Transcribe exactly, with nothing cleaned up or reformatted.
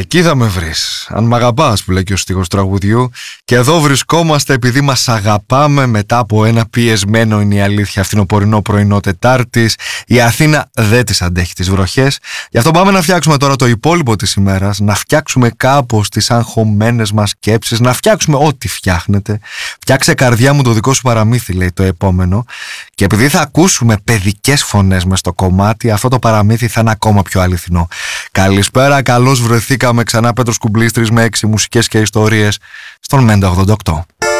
Εκεί θα με βρεις, αν μ' αγαπάς, που λέει και ο στίχος του τραγουδιού. Και εδώ βρισκόμαστε επειδή μας αγαπάμε μετά από ένα πιεσμένο, είναι η αλήθεια, φθινοπορεινό πρωινό Τετάρτης. Η Αθήνα δεν τις αντέχει τις βροχές. Γι' αυτό πάμε να φτιάξουμε τώρα το υπόλοιπο της ημέρας, να φτιάξουμε κάπως τις αγχωμένες μας σκέψεις, να φτιάξουμε ό,τι φτιάχνετε. Φτιάξε καρδιά μου το δικό σου παραμύθι, λέει το επόμενο. Και επειδή θα ακούσουμε παιδικές φωνές μες στο κομμάτι, αυτό το παραμύθι θα είναι ακόμα πιο αληθινό. Καλησπέρα, καλώς βρεθήκαμε ξανά, Πέτρος Κουμπλίστρης με έξι μουσικές και ιστορίες στον Μέντα ογδόντα οκτώ.